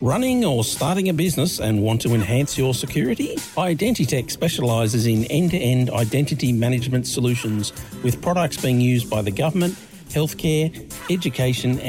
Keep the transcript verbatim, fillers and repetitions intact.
Running or starting a business and want to enhance your security? Identitech specialises in end-to-end identity management solutions with products being used by the government, healthcare, education